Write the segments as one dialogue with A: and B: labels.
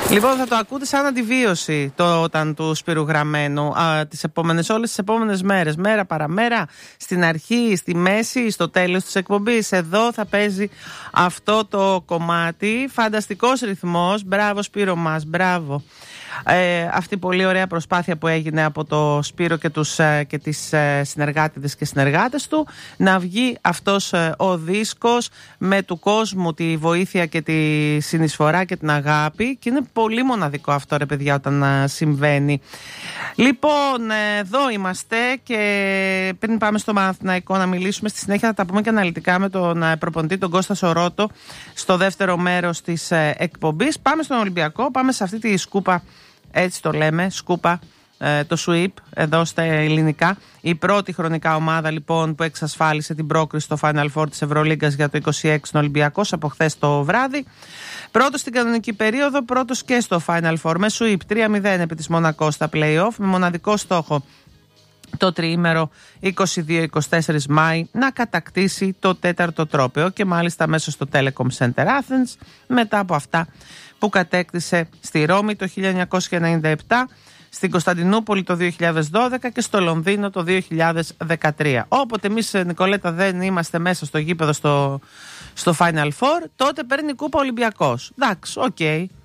A: Λοιπόν, θα το ακούτε σαν αντιβίωση όταν του Σπύρου Γραμμένου όλες τις επόμενες μέρες, μέρα παραμέρα, στην αρχή, στη μέση, στο τέλος της εκπομπής. Εδώ θα παίζει αυτό το κομμάτι. Φανταστικός ρυθμός. Μπράβο Σπύρο μας, μπράβο. Αυτή η πολύ ωραία προσπάθεια που έγινε από το Σπύρο και τις συνεργάτες και συνεργάτες του, να βγει αυτός ο δίσκος με του κόσμου τη βοήθεια και τη συνεισφορά και την αγάπη, και είναι πολύ μοναδικό αυτό, ρε παιδιά, όταν συμβαίνει. Λοιπόν, εδώ είμαστε, και πριν πάμε στο Παναθηναϊκό να μιλήσουμε, στη συνέχεια θα τα πούμε και αναλυτικά με τον προπονητή, τον Κώστα Σορότο, στο δεύτερο μέρος της εκπομπής. Πάμε στον Ολυμπιακό, πάμε σε αυτή τη σκούπα, έτσι το λέμε, σκούπα, το sweep εδώ στα ελληνικά. Η πρώτη χρονικά ομάδα λοιπόν που εξασφάλισε την πρόκριση στο Final Four της Ευρωλίγκας για το 26 ο Ολυμπιακός από χθες το βράδυ. Πρώτος στην κανονική περίοδο, πρώτος και στο Final Four με sweep 3-0 επί της Μονακό στα play-off, με μοναδικό στόχο το τριήμερο 22-24 Μάη να κατακτήσει το τέταρτο τρόπαιο, και μάλιστα μέσα στο Telecom Center Athens, μετά από αυτά που κατέκτησε στη Ρώμη το 1997, στην Κωνσταντινούπολη το 2012 και στο Λονδίνο το 2013. Όποτε εμείς, Νικολέτα, δεν είμαστε μέσα στο γήπεδο στο Final Four, τότε παίρνει κούπα Ολυμπιακός. Εντάξει, οκ.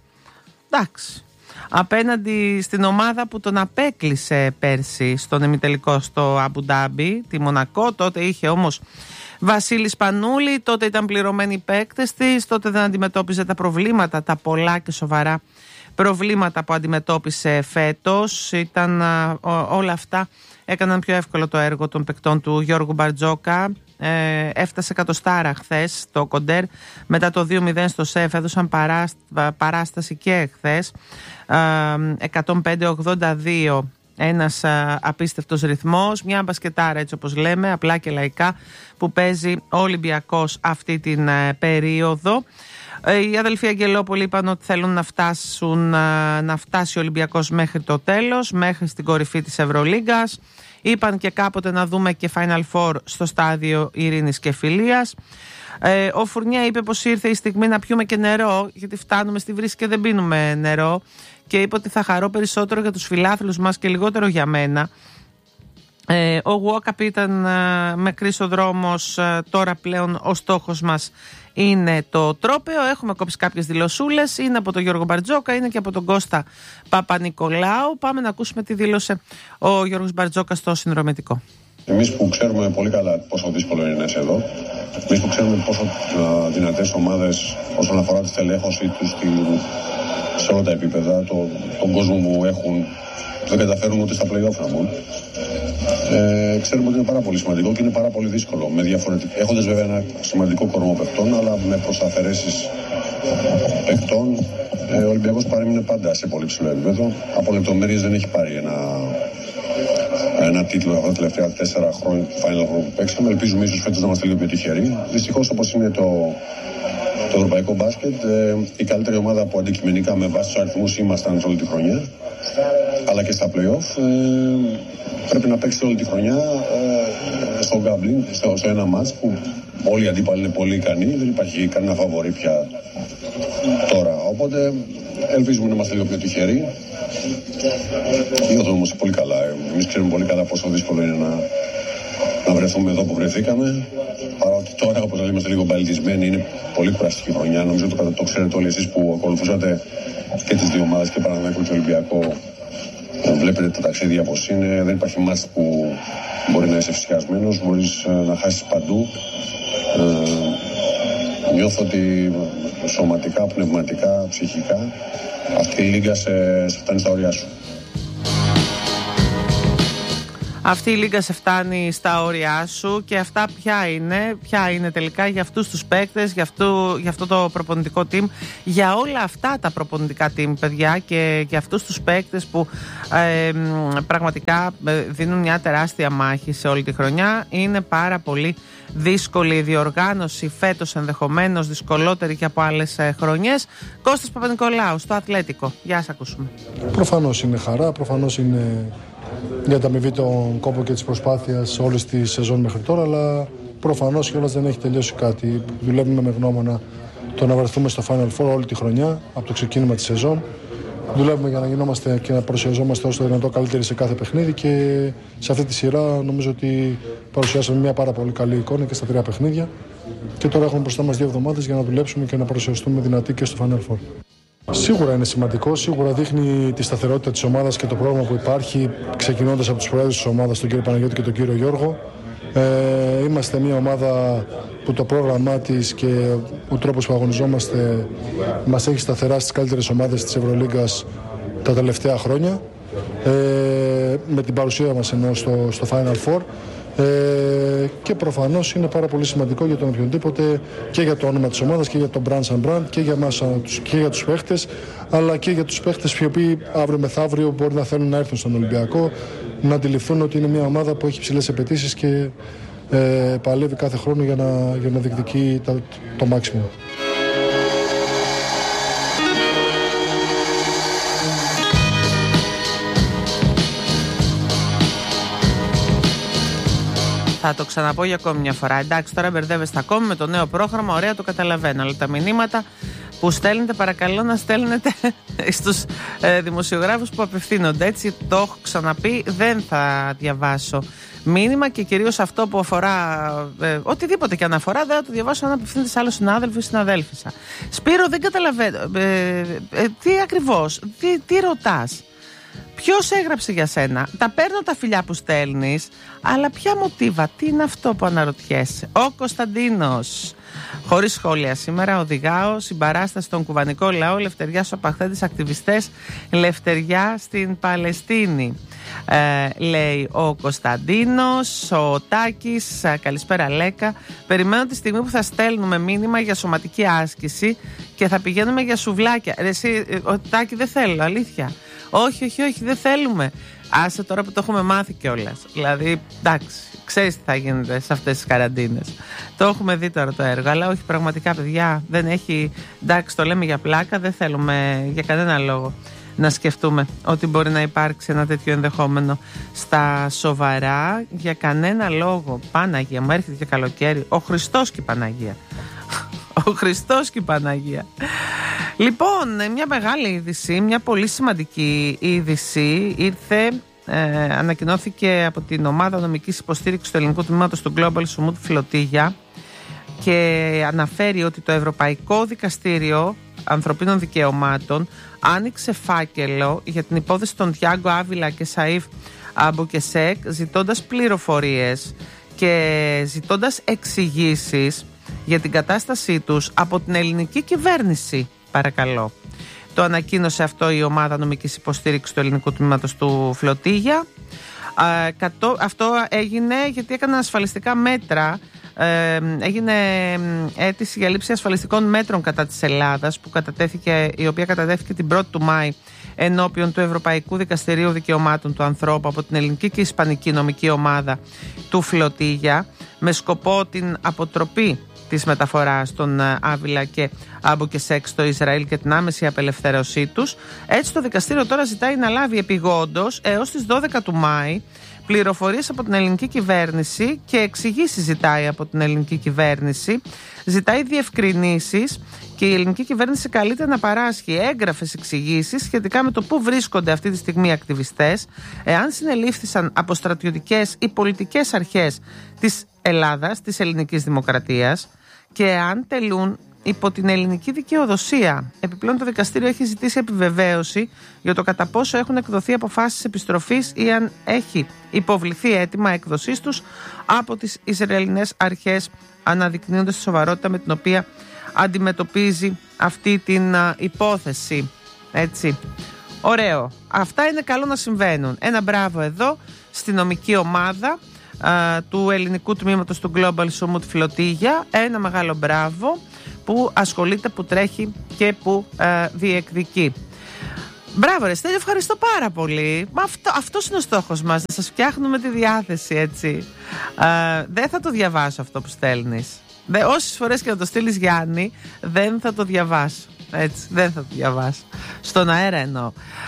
A: Εντάξει. Απέναντι στην ομάδα που τον απέκλεισε πέρσι στον ημιτελικό στο Αμπου Ντάμπι, τη Μονακό. Τότε είχε όμως Βασίλη Σπανούλη, τότε ήταν πληρωμένοι οι παίκτες της, τότε δεν αντιμετώπιζε τα προβλήματα, τα πολλά και σοβαρά προβλήματα που αντιμετώπισε φέτος. Όλα αυτά έκαναν πιο εύκολο το έργο των παικτών του Γιώργου Μπαρτζόκα. Έφτασε κατοστάρα χθες το Κοντέρ, μετά το 2-0 στο ΣΕΦ έδωσαν παράσταση και χθες, 105-82, ένας απίστευτος ρυθμός, μια μπασκετάρα έτσι όπως λέμε, απλά και λαϊκά, που παίζει ο Ολυμπιακός αυτή την περίοδο. Οι αδελφοί Αγγελόπουλοι είπαν ότι θέλουν να φτάσει ο Ολυμπιακός μέχρι το τέλος, μέχρι στην κορυφή της Ευρωλίγκας. Είπαν και κάποτε να δούμε και Final Four στο στάδιο ειρήνης και φιλίας. Ο Φουρνιέ είπε πως ήρθε η στιγμή να πιούμε και νερό, γιατί φτάνουμε στη βρύση και δεν πίνουμε νερό, και είπε ότι θα χαρώ περισσότερο για τους φιλάθλους μας και λιγότερο για μένα. Ο Walkup ήταν μακρύς ο δρόμος, τώρα πλέον ο στόχος μας είναι το τρόπαιο. Έχουμε κόψει κάποιες δηλωσούλες, είναι από τον Γιώργο Μπαρτζόκα, είναι και από τον Κώστα Παπα-Νικολάου. Πάμε να ακούσουμε τι δήλωσε ο Γιώργος Μπαρτζόκα στο συνδρομητικό.
B: Εμείς που ξέρουμε πολύ καλά πόσο δύσκολο είναι να είσαι εδώ, εμείς που ξέρουμε πόσο δυνατές ομάδες όσον αφορά τη στελέχωση τους σε όλα τα επίπεδα, τον κόσμο που έχουν, δεν καταφέρουν ούτε στα play-off να μπουν. Ξέρουμε ότι είναι πάρα πολύ σημαντικό και είναι πάρα πολύ δύσκολο. Έχοντας βέβαια ένα σημαντικό κορμό παιχτών, αλλά με προσαφαιρέσεις παιχτών, ο Ολυμπιακός παρέμεινε πάντα σε πολύ ψηλό επίπεδο. Από λεπτομέρειες δεν έχει πάρει ένα τίτλο αυτά τα τελευταία 4 χρόνια του Final Four που παίξαμε. Ελπίζουμε ίσως φέτος να είμαστε λίγο πιο τυχεροί. Δυστυχώς, όπως είναι το ευρωπαϊκό μπάσκετ, η καλύτερη ομάδα που αντικειμενικά με βάση τους αριθμούς ήμασταν όλη τη χρονιά, αλλά και στα play-off, πρέπει να παίξει όλη τη χρονιά στο gambling, στο ένα μάτς που όλοι οι αντίπαλοι είναι πολύ ικανοί, δεν υπάρχει κανένα φαβορί πια τώρα. Οπότε ελπίζουμε να είμαστε λίγο πιο τυχεροί. Νιώθουμε όμως πολύ καλά. Εμείς ξέρουμε πολύ καλά πόσο δύσκολο είναι να βρεθούμε εδώ που βρεθήκαμε. Παρότι τώρα, όπως λέμε, είμαστε λίγο μπαλιτισμένοι, είναι πολύ κουραστική χρονιά. Νομίζω το ξέρετε όλοι εσείς που ακολουθούσατε και τις δύο ομάδες, και Παναθηναϊκό και Ολυμπιακό. Βλέπετε τα ταξίδια πως είναι. Δεν υπάρχει μάτς που μπορεί να είσαι φυσικασμένος, μπορείς να χάσεις παντού. Νιώθω ότι σωματικά, πνευματικά, ψυχικά αυτή η λίγα σε φτάνει στα όρια σου.
A: Αυτή η λίγα σε φτάνει στα όρια σου, και αυτά ποια είναι τελικά για αυτούς τους παίκτες, για αυτό το προπονητικό team, για όλα αυτά τα προπονητικά team, παιδιά, και για αυτούς τους παίκτες που πραγματικά δίνουν μια τεράστια μάχη σε όλη τη χρονιά. Είναι πάρα πολύ δύσκολη η διοργάνωση φέτος, ενδεχομένως δυσκολότερη και από άλλες χρονιές. Κώστας Παπα-Νικολάου στο Αθλέτικο. Γεια σας, ακούσουμε.
C: Προφανώς είναι χαρά, προφανώς είναι για τα αμοιβή των κόπο και της προσπάθειας όλης τη σεζόν μέχρι τώρα, αλλά προφανώς κιόλας δεν έχει τελειώσει κάτι. Δουλεύουμε με γνώμονα το να βρεθούμε στο Final Four όλη τη χρονιά, από το ξεκίνημα της σεζόν. δουλεύουμε για να γινόμαστε και να παρουσιαζόμαστε όσο το δυνατό καλύτεροι σε κάθε παιχνίδι και σε αυτή τη σειρά νομίζω ότι παρουσιάσαμε μια πάρα πολύ καλή εικόνα και στα 3 παιχνίδια και τώρα έχουμε μπροστά μας 2 εβδομάδες για να δουλέψουμε και να παρουσιαστούμε δυνατοί και στο Final Four. Σίγουρα είναι σημαντικό, σίγουρα δείχνει τη σταθερότητα της ομάδας και το πρόγραμμα που υπάρχει ξεκινώντας από τους προέδρους της ομάδας, τον κύριο Παναγιώτη και τον κύριο Γιώργο. Είμαστε μια ομάδα που το πρόγραμμά της και ο τρόπος που αγωνιζόμαστε μας έχει σταθερά στις καλύτερες ομάδες της Ευρωλίγκας τα τελευταία χρόνια, με την παρουσία μας ενώ στο Final Four, και προφανώς είναι πάρα πολύ σημαντικό για τον οποιονδήποτε και για το όνομα της ομάδας και για τον brand and brand και για μας και για τους παίχτες, αλλά και για τους παίχτες οι οποίοι αύριο μεθαύριο μπορεί να θέλουν να έρθουν στον Ολυμπιακό, να αντιληφθούν ότι είναι μια ομάδα που έχει ψηλές απαιτήσεις και παλεύει κάθε χρόνο για να διεκδικεί το μάξιμο.
A: Θα το ξαναπώ για ακόμη μια φορά. Εντάξει, τώρα μπερδεύεστε ακόμη με το νέο πρόγραμμα. Ωραία, το καταλαβαίνω. Αλλά τα μηνύματα που στέλνετε, παρακαλώ να στέλνετε στους δημοσιογράφους που απευθύνονται. Έτσι, το έχω ξαναπεί, δεν θα διαβάσω μήνυμα και κυρίως αυτό που αφορά οτιδήποτε και αν αφορά, δεν θα το διαβάσω αν απευθύνεται σε άλλο συνάδελφο ή συναδέλφισσα. Σπύρο, δεν καταλαβαίνω. Τι ακριβώς, τι ρωτάς? Ποιος έγραψε για σένα? Τα παίρνω τα φιλιά που στέλνεις, αλλά ποια μοτίβα, τι είναι αυτό που αναρωτιέσαι? Ο Κωνσταντίνος. Χωρίς σχόλια σήμερα, οδηγάω συμπαράσταση στον κουβανικό λαό, λευτεριά στους απαχθέντες ακτιβιστές, λευτεριά στην Παλαιστίνη. Λέει ο Κωνσταντίνος. Ο Τάκης, καλησπέρα Λέκα. Περιμένω τη στιγμή που θα στέλνουμε μήνυμα για σωματική άσκηση και θα πηγαίνουμε για σουβλάκια. Εσύ, ο Τάκη, δεν θέλω, αλήθεια. Όχι, δεν θέλουμε. Άσε τώρα που το έχουμε μάθει κιόλας. Δηλαδή, εντάξει, ξέρεις τι θα γίνεται σε αυτές τις καραντίνες. Το έχουμε δει τώρα το έργο, αλλά όχι πραγματικά, παιδιά. Δεν έχει. Εντάξει, το λέμε για πλάκα, δεν θέλουμε για κανένα λόγο να σκεφτούμε ότι μπορεί να υπάρξει ένα τέτοιο ενδεχόμενο. Στα σοβαρά, για κανένα λόγο. Παναγία, μου έρχεται και καλοκαίρι. Ο Χριστός και η Παναγία. Ο Χριστός και η Παναγία. Λοιπόν, μια μεγάλη είδηση, μια πολύ σημαντική είδηση ήρθε, ανακοινώθηκε από την ομάδα νομικής υποστήριξης του ελληνικού τμήματος του Global Summit Φλωτίγια και αναφέρει ότι το Ευρωπαϊκό Δικαστήριο Ανθρωπίνων Δικαιωμάτων άνοιξε φάκελο για την υπόθεση των Τιάγκο Άβιλα και Σαΐφ Αμπουκεσέκ, ζητώντας πληροφορίες και ζητώντας εξηγήσεις για την κατάστασή τους από την ελληνική κυβέρνηση. Παρακαλώ. Το ανακοίνωσε αυτό η ομάδα νομικής υποστήριξης του ελληνικού τμήματος του Φλωτίγια. Αυτό έγινε γιατί έκαναν ασφαλιστικά μέτρα. Έγινε αίτηση για λήψη ασφαλιστικών μέτρων κατά της Ελλάδας, η οποία κατατέθηκε την 1η του Μάη ενώπιον του Ευρωπαϊκού Δικαστηρίου Δικαιωμάτων του Ανθρώπου από την ελληνική και ισπανική νομική ομάδα του Φλωτίγια, με σκοπό την αποτροπή της μεταφοράς των Άβιλα και Αμπουκεσέκ στο Ισραήλ και την άμεση απελευθέρωσή τους. Έτσι το δικαστήριο τώρα ζητάει να λάβει επειγόντως έως τις 12 του Μάη πληροφορίες από την ελληνική κυβέρνηση και εξηγήσεις ζητάει από την ελληνική κυβέρνηση. Ζητάει διευκρινήσεις και η ελληνική κυβέρνηση καλείται να παράσχει έγγραφες εξηγήσεις σχετικά με το πού βρίσκονται αυτή τη στιγμή οι ακτιβιστές, εάν συνελήφθησαν από στρατιωτικές ή πολιτικές αρχές της Ελλάδας, της ελληνικής δημοκρατίας, και εάν τελούν υπό την ελληνική δικαιοδοσία. Επιπλέον, το δικαστήριο έχει ζητήσει επιβεβαίωση για το κατά πόσο έχουν εκδοθεί αποφάσεις επιστροφής ή αν έχει υποβληθεί αίτημα έκδοσής τους από τις Ισραηλινές αρχές, αναδεικνύοντας τη σοβαρότητα με την οποία αντιμετωπίζει αυτή την υπόθεση. Έτσι. Ωραίο. Αυτά είναι καλό να συμβαίνουν. Ένα μπράβο εδώ στη νομική ομάδα του ελληνικού τμήματος του Global Summit Φλωτίγια. Ένα μεγάλο μπράβο που ασχολείται, που τρέχει και που διεκδικεί. Μπράβο ρε Στέλιο, ευχαριστώ πάρα πολύ. Αυτός είναι ο στόχος μας, να σας φτιάχνουμε τη διάθεση, έτσι. Δεν θα το διαβάσω αυτό που στέλνεις. Όσες φορές και να το στείλεις, Γιάννη, δεν θα το διαβάσω. Έτσι, δεν θα το διαβάσω. Στον αέρα εννοώ.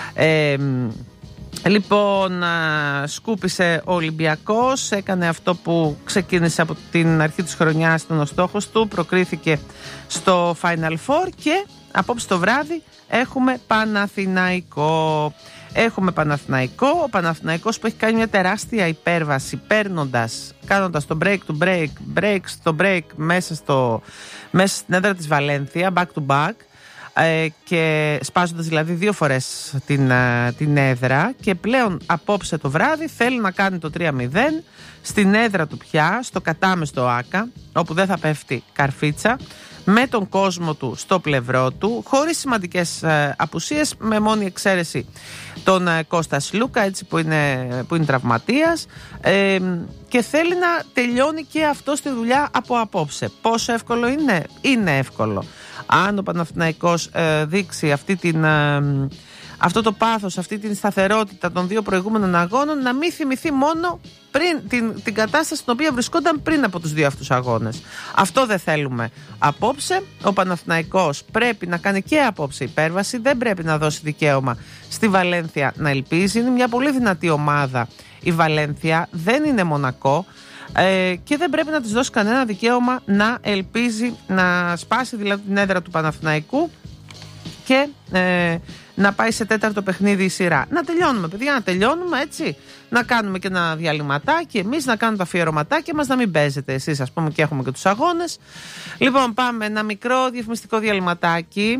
A: Λοιπόν, σκούπισε ο Ολυμπιακός, έκανε αυτό που ξεκίνησε από την αρχή της χρονιάς, ήταν ο στόχος του, προκρίθηκε στο Final Four και απόψε το βράδυ έχουμε Παναθηναϊκό. Ο Παναθηναϊκός που έχει κάνει μια τεράστια υπέρβαση κάνοντας το break στο break μέσα στην έδρα της Βαλένθια, back to back, και σπάζοντας δηλαδή 2 φορές την έδρα, και πλέον απόψε το βράδυ θέλει να κάνει το 3-0 στην έδρα του πια, στο κατάμεστο Άκα, όπου δεν θα πέφτει καρφίτσα, με τον κόσμο του στο πλευρό του, χωρίς σημαντικές απουσίες, με μόνη εξαίρεση τον Κώστα Σλούκα, έτσι, που είναι τραυματίας, και θέλει να τελειώνει και αυτό στη δουλειά από απόψε. Πόσο εύκολο είναι? Είναι εύκολο. Αν ο Παναθηναϊκός δείξει αυτό το πάθος, αυτή την σταθερότητα των 2 προηγούμενων αγώνων, να μην θυμηθεί μόνο την κατάσταση στην οποία βρισκόταν πριν από τους 2 αυτούς αγώνες. Αυτό δεν θέλουμε απόψε. Ο Παναθηναϊκός πρέπει να κάνει και απόψε υπέρβαση, δεν πρέπει να δώσει δικαίωμα στη Βαλένθια να ελπίζει. Είναι μια πολύ δυνατή ομάδα η Βαλένθια, δεν είναι Μονακό, και δεν πρέπει να της δώσει κανένα δικαίωμα να ελπίζει, να σπάσει δηλαδή την έδρα του Παναθηναϊκού και να πάει σε 4ο παιχνίδι η σειρά. Να τελειώνουμε, παιδιά, να τελειώνουμε, έτσι. Να κάνουμε και ένα διαλυματάκι εμείς, να κάνουμε τα αφιερωματάκια μας, να μην παίζετε εσείς, ας πούμε, και έχουμε και τους αγώνες. Λοιπόν, πάμε ένα μικρό διαφημιστικό διαλυματάκι.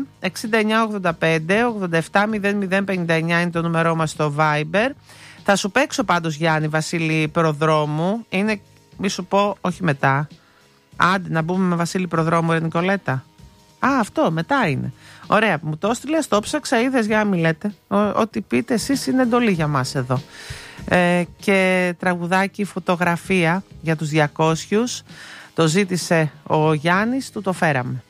A: 6985-870059 είναι το νούμερό μας στο Viber. Θα σου παίξω πάντως, Γιάννη Βασίλη Προδρόμου. Είναι, μη σου πω, όχι μετά. Άντε να μπούμε με Βασίλη Προδρόμου, ρε Νικολέτα. Αυτό μετά είναι. Ωραία, μου το έστειλε, το ψάξα, είδες, για να μην λέτε. Ό,τι πείτε εσείς είναι εντολή για μας εδώ. Και τραγουδάκι, φωτογραφία για τους 200. Το ζήτησε ο Γιάννης, του το φέραμε.